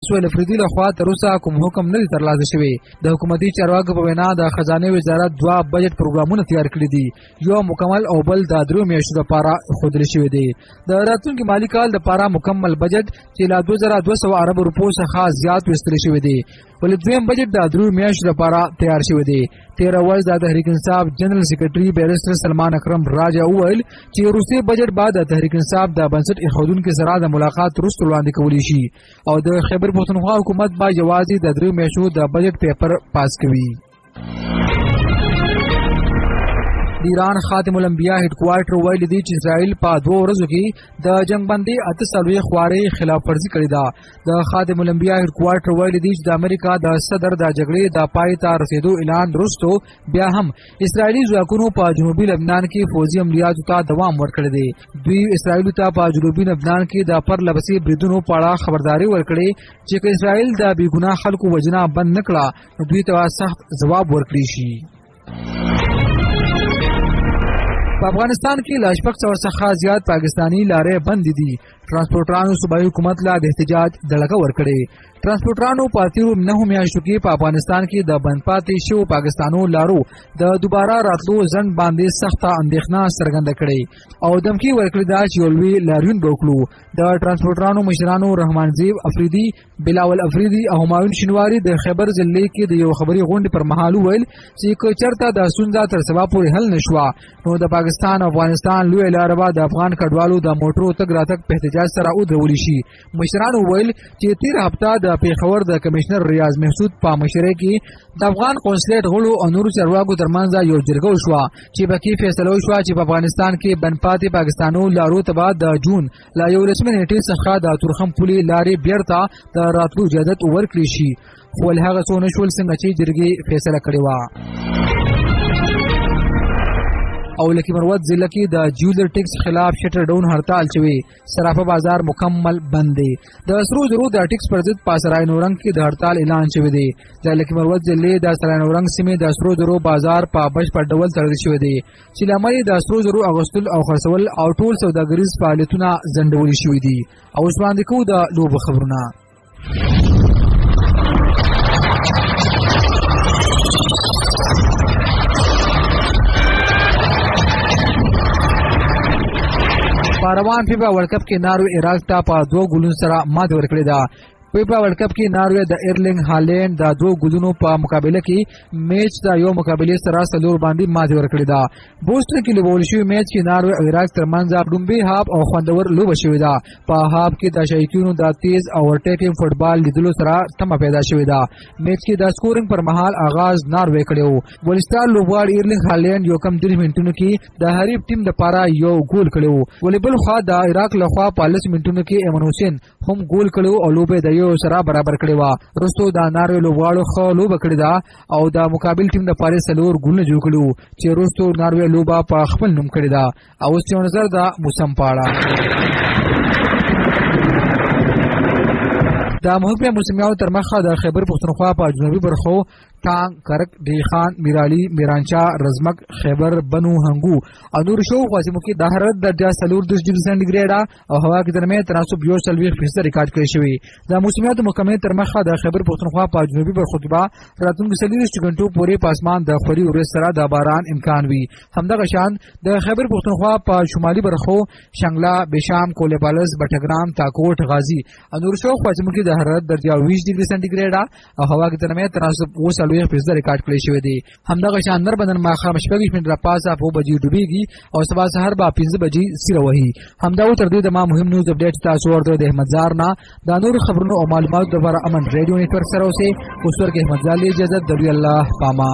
سهیل افریدي لخوا تر اوسه کوم حکم نه دی ترلاسه شوی. د حکومتي چارواکو په وینا د خزانه وزارت 2 بجټ پروګرامونه تیار کړي دي، یو مکمل او بل د 3 میاشتو لپاره ښودل شوی دی. د راتلونکي مالي کال لپاره مکمل بجټ چې له 2200 ارب روپو څخه زیات وستل شوی دی، ولې دویم بجټ د 3 میاشتو لپاره تیار شوی دی. 13 ورځ د تحریک انصاف جنرال سیکریټري بیرسټر سلمان اکرم راجا وویل چې وروستي بجټ بعد د تحریک انصاف د بنسټ ایښودونکو سره د ملاقات وروسته وړاندې کولی شي او د خیبر پښتونخوا حکومت به یوازې د 3 میاشتو د بجټ پیپر پاس کوي. د ایران خاتم الانبیاء هډ کوارټر ویلي دی چې اسرائیل په 2 ورځو کې د جنگبندي 48 خوارې خلاف ورزي کړې ده. د خاتم الانبیاء هډ کوارټر ویلي دی چې د امریکا د صدر د جګړې د پای ته رسیدو اعلان وروسته بیا هم اسرائیلي ځواکونو په جنوبي لبنان کې فوجي عملیاتو ته دوام ورکړی دی. دوی اسرائیل ته په جنوبي لبنان کې د پرلپسې بریدونو په اړه خبرداري ورکړې چې که اسرائیل د بې ګناه خلکو وژنه بند نه کړه نو دوی ته سخت ځواب ورکړی شي. په افغانستان کې له 600 څخه زیات پاکستانی لارې بند دي. ترانسپورټرانو صوبایي حکومت له د احتجاج دړګه ورکړې. ترانسپورټرانو په تیرو 9 میاشتو کې په افغانستان کې د بند پاتې شوو پاکستانو لارو د دوباره راتلو ځنډ باندې سخته اندېښنه څرګنده کړې او دمکي ورکړې ده چې یو لوی لاریون به وکړو. د ترانسپورټرانو مشرانو رحمان زیب افریدي، بلاول افریدي او همایون شینواري د خیبر ضلع کې د یو خبري غونډې پر مهال وویل چې که چېرته دا ستونزه تر سبا پورې حل نه شوه نو د پاکستان او افغانستان لویه لاره به د افغان کډوالو د موټرو تګ راتګ په احتجاج سره ودرولی شي. مشرانو وویل چې تیر هفته د پیښور د کمشنر ریاض محسود په مشرۍ کې د افغان قونسلیټ غړو او نورو چارواکو ترمنځ یو جرګه وشوه چې پکې فیصله وشوه چې په افغانستان کې بند پاتې پاکستانو لارو ته به د جون له 11 نیټې څخه د تورخم پولې لارې بیرته د راتلو اجازه ورکړي شي، خو هغه څه ونه شول څنګه چې جرګې فیصله کړې وه. او لکه مروت ضلع کې د جولر ټیکس خلاف شټر ډاون هړتال شوی. صرافه بازار مکمل بند دی. د سرو زرو د ټیکس پر ضد په سرای نورنګ کې د هړتال اعلان شوی دی. د لکه مروت ضلع د سرای نورنګ سیمې د سرو زرو بازار په بشپړ ډول تړل شوی دی چې لامل د سرو زرو اغوستل او خرڅول او ټول سوداګریز فعالیتونه ځنډول شوي دي. او اوس وړاندې کوو د لوبو خبرونه. په روان فیفا ورلډ کپ کې ناروې عراق ته په 2 ګولونو سره ماتې ورکړې ده. فیفا ورلډ کپ کې ناروې د ایرلینګ هالینډ د 2 ګولونو په مقابله کې میچ د یو مقابله سره سلور باندې ماتې ورکړې ده. بوسټن کې لوبول شوی میچ کې ناروې او عراق ترمنځ لومبي هاف او خوندور لوبه شوې ده. په هاف کې د شایقینو د تیز او ورټیکینګ فوټبال لیدلو سره تمه پیدا شوې ده. میچ کې د سکورینګ پر مهال آغاز ناروې کړو. ولستار لوبغاړي ایرلینګ هالینډ یو کم 3 منټونو کې د حریف ټیم لپاره یو ګول کړو. ولبل خو د عراق لخوا په 10 منټونو کې ایمن حسین هم ګول کړو او لوبه د یو سره برابر کړی و. وروسته د ناروې لوبغاړو ښه لوبه کړې ده او د مقابل ټیم لپاره څلور ګولونه جوړ کړي چې وروسته ناروې لوبه په خپل نوم کړې ده. او اوس یو نظر د موسم په اړه. د محکمه موسمیاتو تر مخه د خیبر پښتونخوا په جنوبي برخو ټانګ، کرک، ډیخان، میرالي، میرانچا، رزمک، خیبر، بنو، هنګو او نور شاوخوا سیمو کې د حرارت درجه 4 ډګري سانتیګریډ او هوا کې درمه تناسب 40% ریکارډ کړی شوی. د موسمیاتو محکمې تر مخه د خیبر پښتونخوا په جنوبي برخو کې به راتلونکي 40 غنټو پورې په اسمان د خوري ورځ سره د باران امکان وي. همدغه شان د خیبر پښتونخوا په شمالي برخو شنګلا، بشام، کولهبالز، بټګرام، تاکوټ، غازی او نور شاوخوا سیمو کې د حرارت درجه 20 ډګري سانتیګریډ او هوا کې درمه تناسب 40% ریکارډ کړی شوی دی. همدغه شان نر بدن ماخام شپږ منټ را پاسه په بجې ډوبېږي او سبا سحر به 5 بجې سیره وهي. همدا تر دې د ما مهم نیوز اپډیټ تاسو ورته د احمد زار نه د نور خبرونو او معلوماتو لپاره امن ریډیو نتورک سره اوسئ. اوس ورکه احمد زار له اجازه د الله پامان.